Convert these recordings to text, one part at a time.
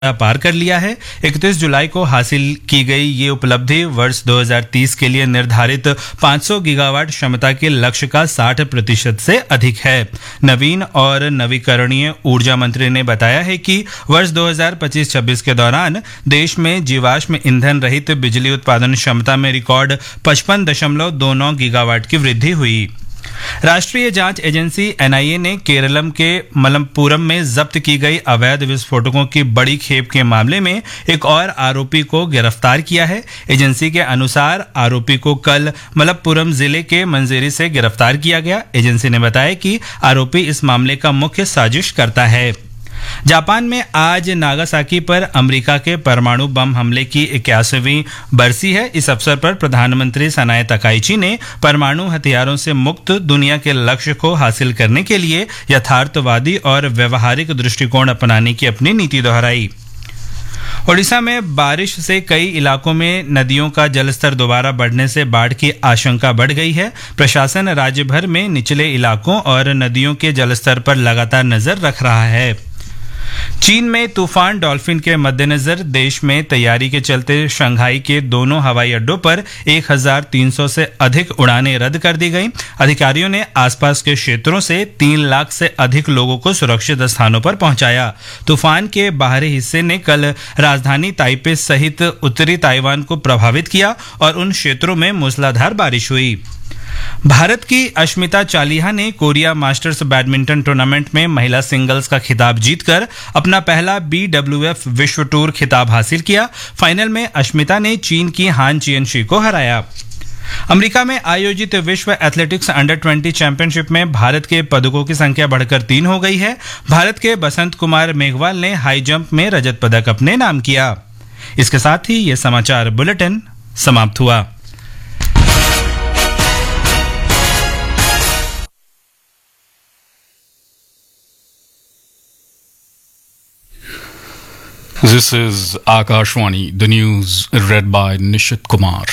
पार कर लिया है। 31 जुलाई को हासिल की गई ये उपलब्धि वर्ष 2030 के लिए निर्धारित 500 गीगावाट क्षमता के लक्ष्य का 60% से अधिक है। नवीन और नवीकरणीय ऊर्जा मंत्री ने बताया है कि वर्ष 2025-26 के दौरान देश में जीवाश्म ईंधन रहित बिजली उत्पादन क्षमता में रिकॉर्ड 55.29 गीगावाट की वृद्धि हुई। राष्ट्रीय जांच एजेंसी एनआईए ने केरलम के मलप्पुरम में जब्त की गई अवैध विस्फोटकों की बड़ी खेप के मामले में एक और आरोपी को गिरफ्तार किया है। एजेंसी के अनुसार आरोपी को कल मलप्पुरम जिले के मंजेरी से गिरफ्तार किया गया। एजेंसी ने बताया कि आरोपी इस मामले का मुख्य साजिश करता है। जापान में आज नागासाकी पर अमेरिका के परमाणु बम हमले की 81वीं बरसी है। इस अवसर पर प्रधानमंत्री सनाए तकाइची ने परमाणु हथियारों से मुक्त दुनिया के लक्ष्य को हासिल करने के लिए यथार्थवादी और व्यवहारिक दृष्टिकोण अपनाने की अपनी नीति दोहराई। ओडिशा में बारिश से कई इलाकों में नदियों का जलस्तर दोबारा बढ़ने से बाढ़ की आशंका बढ़ गई है। प्रशासन राज्य भर में निचले इलाकों और नदियों के जलस्तर पर लगातार नजर रख रहा है। चीन में तूफान डॉल्फिन के मद्देनजर देश में तैयारी के चलते शंघाई के दोनों हवाई अड्डों पर 1300 से अधिक उड़ानें रद्द कर दी गईं। अधिकारियों ने आसपास के क्षेत्रों से 3 लाख से अधिक लोगों को सुरक्षित स्थानों पर पहुंचाया। तूफान के बाहरी हिस्से ने कल राजधानी ताइपे सहित उत्तरी ताइवान को प्रभावित किया और उन क्षेत्रों में मूसलाधार बारिश हुई। भारत की अश्मिता चालिहा ने कोरिया मास्टर्स बैडमिंटन टूर्नामेंट में महिला सिंगल्स का खिताब जीतकर अपना पहला BWF विश्व टूर खिताब हासिल किया। फाइनल में अश्मिता ने चीन की हान चियनशी को हराया। अमेरिका में आयोजित विश्व एथलेटिक्स अंडर 20 चैंपियनशिप में भारत के पदकों की संख्या बढ़कर 3 हो गई है। भारत के बसंत कुमार मेघवाल ने हाई जंप में रजत पदक अपने नाम किया। इसके साथ ही ये समाचार बुलेटिन समाप्त हुआ। This is Akashwani, the news read by Nishit Kumar.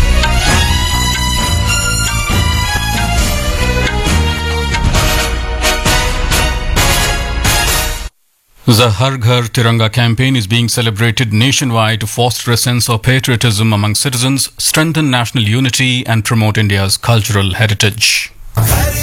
The Har Ghar Tiranga campaign is being celebrated nationwide to foster a sense of patriotism among citizens, strengthen national unity and promote India's cultural heritage.